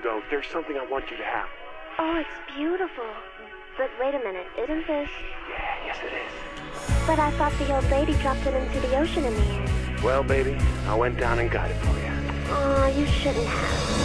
go, there's something I want you to have. Oh, it's beautiful. But wait a minute, isn't this... Yeah, yes it is. But I thought the old lady dropped it into the ocean in the end. Well, baby, I went down and got it for you. Aw, you shouldn't have.